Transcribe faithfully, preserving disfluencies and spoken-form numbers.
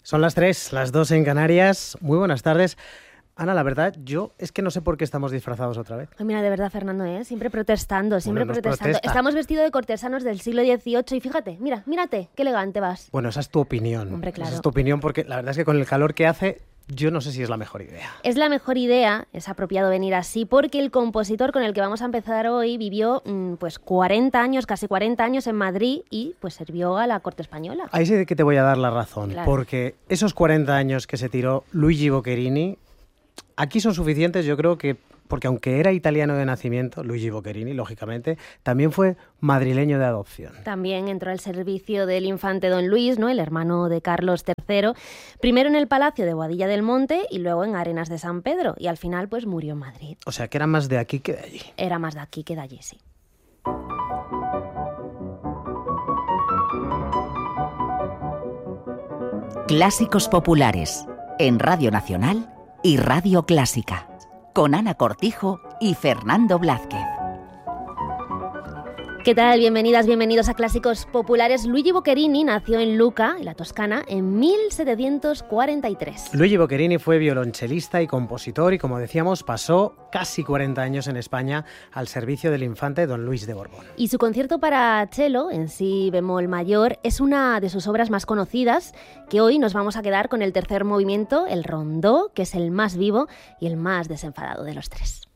Son las tres, las dos en Canarias. Muy buenas tardes. Ana, la verdad, yo es que no sé por qué estamos disfrazados otra vez. Ay, mira, de verdad, Fernando, ¿eh? Siempre protestando, siempre Bueno, nos protestando. protesta. Estamos vestidos de cortesanos del siglo dieciocho y fíjate, mira, mírate, qué elegante vas. Bueno, esa es tu opinión. Hombre, claro. Esa es tu opinión porque la verdad es que con el calor que hace, yo no sé si es la mejor idea. Es la mejor idea, es apropiado venir así, porque el compositor con el que vamos a empezar hoy vivió mmm, pues cuarenta años, casi cuarenta años en Madrid y pues sirvió a la corte española. Ahí sí que te voy a dar la razón, Claro. porque esos cuarenta años que se tiró Luigi Boccherini, aquí son suficientes, yo creo que, porque aunque era italiano de nacimiento, Luigi Boccherini, lógicamente, también fue madrileño de adopción. También entró al servicio del infante Don Luis, ¿no? El hermano de Carlos tercero, primero en el Palacio de Boadilla del Monte y luego en Arenas de San Pedro, y al final pues murió en Madrid. O sea, que era más de aquí que de allí. Era más de aquí que de allí, sí. Clásicos populares en Radio Nacional y Radio Clásica, con Ana Cortijo y Fernando Blázquez. ¿Qué tal? Bienvenidas, bienvenidos a Clásicos Populares. Luigi Boccherini nació en Lucca, en la Toscana, en mil setecientos cuarenta y tres. Luigi Boccherini fue violonchelista y compositor y, como decíamos, pasó casi cuarenta años en España al servicio del infante Don Luis de Borbón. Y su concierto para cello, en si bemol mayor, es una de sus obras más conocidas, que hoy nos vamos a quedar con el tercer movimiento, el rondó, que es el más vivo y el más desenfadado de los tres.